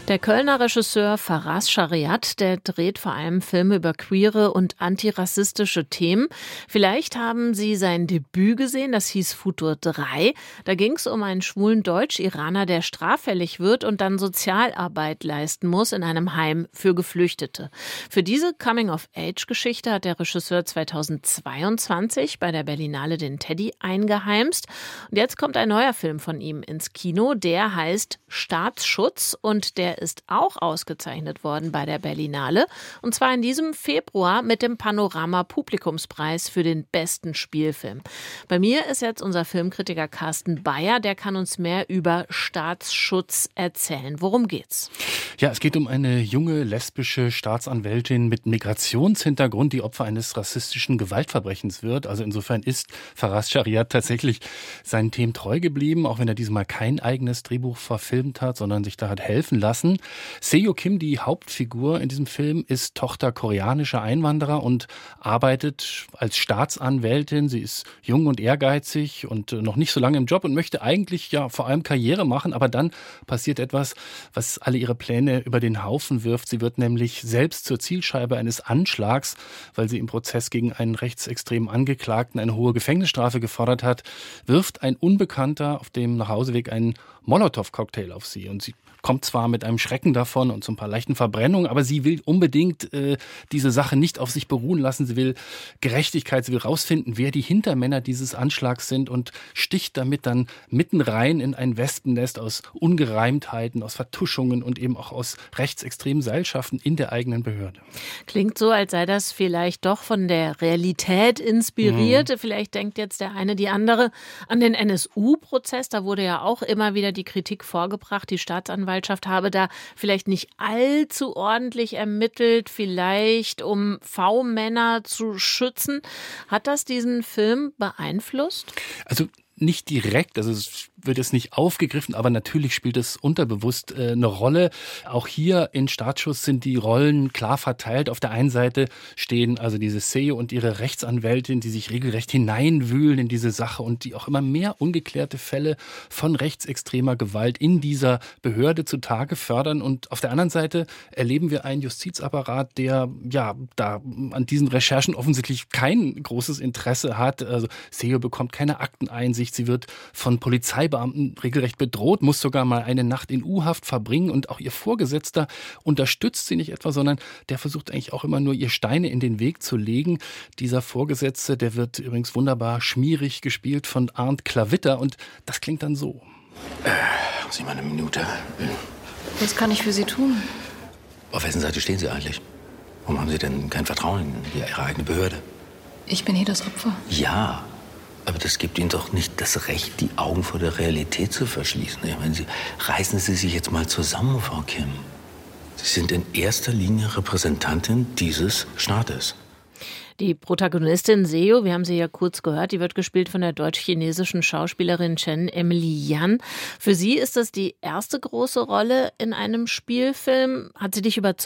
Der Kölner Regisseur Faraz Shariat, der dreht vor allem Filme über queere und antirassistische Themen. Vielleicht haben Sie sein Debüt gesehen, das hieß Futur 3. Da ging es um einen schwulen Deutsch-Iraner, der straffällig wird und dann Sozialarbeit leisten muss in einem Heim für Geflüchtete. Für diese Coming-of-Age-Geschichte hat der Regisseur 2022 bei der Berlinale den Teddy eingeheimst. Und jetzt kommt ein neuer Film von ihm ins Kino, der heißt Staatsschutz und der ist auch ausgezeichnet worden bei der Berlinale. Und zwar in diesem Februar mit dem Panorama-Publikumspreis für den besten Spielfilm. Bei mir ist jetzt unser Filmkritiker Carsten Bayer. Der kann uns mehr über Staatsschutz erzählen. Worum geht's? Ja, es geht um eine junge lesbische Staatsanwältin mit Migrationshintergrund, die Opfer eines rassistischen Gewaltverbrechens wird. Also insofern ist Faraz Shariat tatsächlich seinen Themen treu geblieben, auch wenn er diesmal kein eigenes Drehbuch verfilmt hat, sondern sich da hat helfen lassen. Seo Kim, die Hauptfigur in diesem Film, ist Tochter koreanischer Einwanderer und arbeitet als Staatsanwältin. Sie ist jung und ehrgeizig und noch nicht so lange im Job und möchte eigentlich ja vor allem Karriere machen. Aber dann passiert etwas, was alle ihre Pläne über den Haufen wirft. Sie wird nämlich selbst zur Zielscheibe eines Anschlags, weil sie im Prozess gegen einen rechtsextremen Angeklagten eine hohe Gefängnisstrafe gefordert hat, wirft ein Unbekannter auf dem Nachhauseweg einen Molotow-Cocktail auf sie. Und sie kommt zwar mit einem Schrecken davon und so ein paar leichten Verbrennungen, aber sie will unbedingt diese Sache nicht auf sich beruhen lassen. Sie will Gerechtigkeit, sie will rausfinden, wer die Hintermänner dieses Anschlags sind und sticht damit dann mitten rein in ein Wespennest aus Ungereimtheiten, aus Vertuschungen und eben auch aus rechtsextremen Seilschaften in der eigenen Behörde. Klingt so, als sei das vielleicht doch von der Realität inspiriert. Vielleicht denkt jetzt der eine, die andere an den NSU-Prozess. Da wurde ja auch immer wieder die Kritik vorgebracht, die Staatsanwaltschaft habe da vielleicht nicht allzu ordentlich ermittelt, vielleicht um V-Männer zu schützen. Hat das diesen Film beeinflusst? Also nicht direkt, also es wird jetzt nicht aufgegriffen, aber natürlich spielt es unterbewusst eine Rolle. Auch hier in Staatsschutz sind die Rollen klar verteilt. Auf der einen Seite stehen also diese Seo und ihre Rechtsanwältin, die sich regelrecht hineinwühlen in diese Sache und die auch immer mehr ungeklärte Fälle von rechtsextremer Gewalt in dieser Behörde zutage fördern. Und auf der anderen Seite erleben wir einen Justizapparat, der ja da an diesen Recherchen offensichtlich kein großes Interesse hat. Also Seo bekommt keine Akteneinsicht, sie wird von Polizeibeamten regelrecht bedroht, muss sogar mal eine Nacht in U-Haft verbringen und auch ihr Vorgesetzter unterstützt sie nicht etwa, sondern der versucht eigentlich auch immer nur, ihr Steine in den Weg zu legen. Dieser Vorgesetzte, der wird übrigens wunderbar schmierig gespielt von Arndt Klavitter und das klingt dann so. Haben Sie mal eine Minute? Was kann ich für Sie tun? Auf wessen Seite stehen Sie eigentlich? Warum haben Sie denn kein Vertrauen in Ihre eigene Behörde? Ich bin hier das Opfer. Ja, aber das gibt Ihnen doch nicht das Recht, die Augen vor der Realität zu verschließen. Ich meine, reißen Sie sich jetzt mal zusammen, Frau Kim. Sie sind in erster Linie Repräsentantin dieses Staates. Die Protagonistin Seo, wir haben sie ja kurz gehört, die wird gespielt von der deutsch-chinesischen Schauspielerin Chen Emily Yan. Für sie ist das die erste große Rolle in einem Spielfilm. Hat sie dich überzeugt?